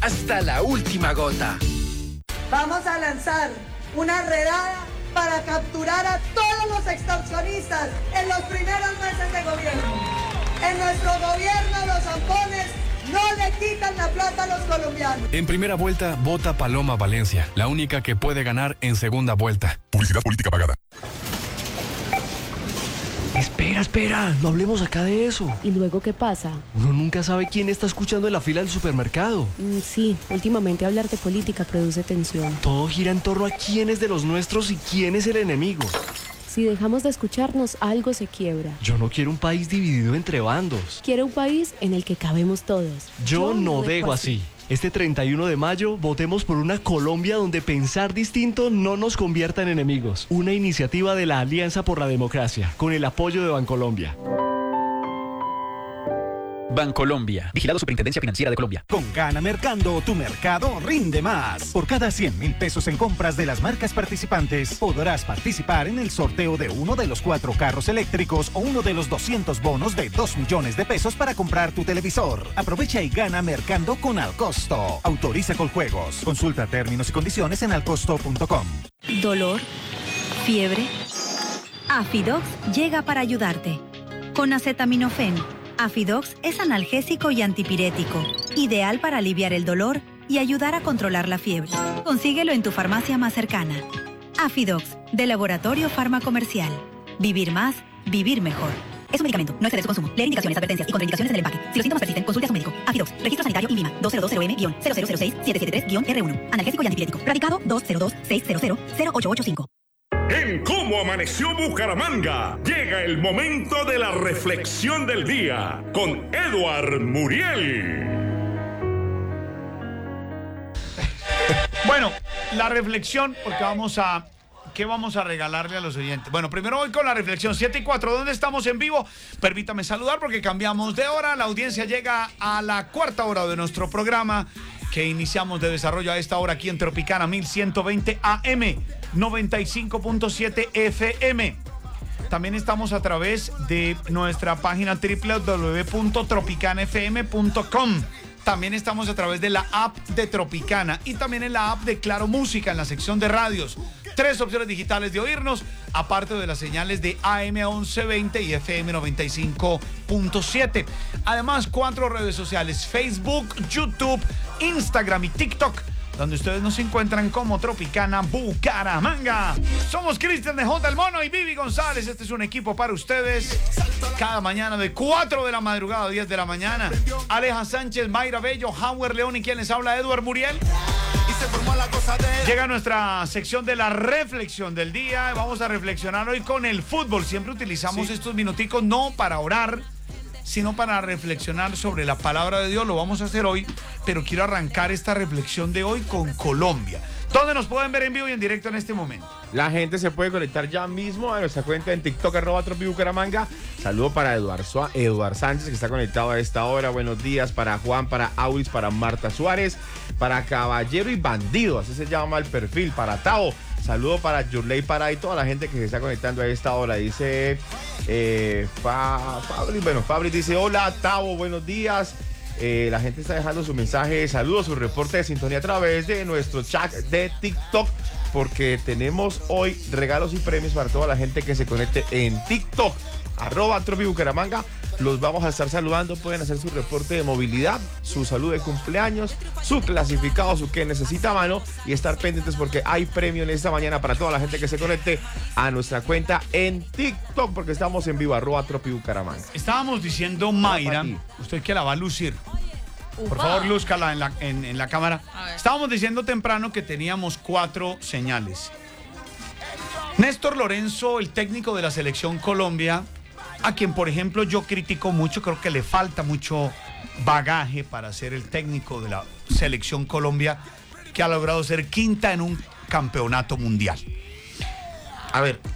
hasta la última gota. Vamos a lanzar una redada para capturar a todos los extorsionistas en los primeros meses de gobierno. En nuestro gobierno los zampones no le quitan la plata a los colombianos. En primera vuelta, vota Paloma Valencia, la única que puede ganar en segunda vuelta. Publicidad política pagada. Espera, no hablemos acá de eso. ¿Y luego qué pasa? Uno nunca sabe quién está escuchando en la fila del supermercado. Sí, últimamente hablar de política produce tensión. Todo gira en torno a quién es de los nuestros y quién es el enemigo. Si dejamos de escucharnos, algo se quiebra. Yo no quiero un país dividido entre bandos. Quiero un país en el que cabemos todos. Yo no dejo así. Este 31 de mayo, votemos por una Colombia donde pensar distinto no nos convierta en enemigos. Una iniciativa de la Alianza por la Democracia, con el apoyo de Bancolombia. Bancolombia, vigilado Superintendencia Financiera de Colombia. Con Gana Mercando, tu mercado rinde más. Por cada 100.000 pesos en compras de las marcas participantes, podrás participar en el sorteo de uno de los 4 carros eléctricos o uno de los 200 bonos de 2 millones de pesos para comprar tu televisor. Aprovecha y gana Mercando con Alcosto. Autoriza Coljuegos. Consulta términos y condiciones en alcosto.com. ¿Dolor? ¿Fiebre? Afidox llega para ayudarte. Con acetaminofén. Afidox es analgésico y antipirético, ideal para aliviar el dolor y ayudar a controlar la fiebre. Consíguelo en tu farmacia más cercana. Afidox, de Laboratorio Farmacomercial. Vivir más, vivir mejor. Es un medicamento, no excede su consumo. Leer indicaciones, advertencias y contraindicaciones en el empaque. Si los síntomas persisten, consulte a su médico. Afidox, registro sanitario INVIMA 2020M-0006773-R1. Analgésico y antipirético. Radicado 202-600-0885. En Cómo Amaneció Bucaramanga, llega el momento de la reflexión del día con Edward Muriel. Bueno, la reflexión, porque ¿qué vamos a regalarle a los oyentes? Bueno, primero voy con la reflexión. 7:04, ¿dónde estamos en vivo? Permítame saludar porque cambiamos de hora. La audiencia llega a la 4ª hora de nuestro programa, que iniciamos de desarrollo a esta hora aquí en Tropicana 1120 AM, 95.7 FM. También estamos a través de nuestra página www.tropicanafm.com. También estamos a través de la app de Tropicana y también en la app de Claro Música, en la sección de radios. 3 opciones digitales de oírnos, aparte de las señales de AM 1120 y FM 95.7. Además, 4 redes sociales: Facebook, YouTube, Instagram y TikTok, donde ustedes nos encuentran como Tropicana Bucaramanga. Somos Cristian de J. El Mono y Vivi González. Este es un equipo para ustedes cada mañana de 4 de la madrugada a 10 de la mañana. Aleja Sánchez, Mayra Bello, Howard León y quien les habla, Edward Muriel. Llega nuestra sección de la reflexión del día. Vamos a reflexionar hoy con el fútbol. Siempre utilizamos estos minuticos no para orar, sino para reflexionar sobre la palabra de Dios. Lo vamos a hacer hoy, pero quiero arrancar esta reflexión de hoy con Colombia. ¿Dónde nos pueden ver en vivo y en directo en este momento? La gente se puede conectar ya mismo a nuestra cuenta en TikTok, @tropibucaramanga. Saludo para Eduard Sánchez, que está conectado a esta hora. Buenos días para Juan, para Auris, para Marta Suárez, para Caballero y Bandido, así se llama el perfil, para Tao. Saludo para Yurley Pará y toda la gente que se está conectando a esta hora. Dice Fabri dice: hola Tao, buenos días. La gente está dejando su mensaje, saludos, su reporte de sintonía a través de nuestro chat de TikTok, porque tenemos hoy regalos y premios para toda la gente que se conecte en TikTok, @tropibucaramanga. Los vamos a estar saludando. Pueden hacer su reporte de movilidad, su salud de cumpleaños, su clasificado, su que necesita mano, y estar pendientes porque hay premio en esta mañana para toda la gente que se conecte a nuestra cuenta en TikTok, porque estamos en vivo, @tropibucaramanga. Estábamos diciendo, Mayra, usted que la va a lucir. Por favor, lúzcala en la cámara. Estábamos diciendo temprano que teníamos 4 señales. Néstor Lorenzo, el técnico de la Selección Colombia, a quien, por ejemplo, yo critico mucho, creo que le falta mucho bagaje para ser el técnico de la Selección Colombia, que ha logrado ser 5ª en un campeonato mundial. A ver,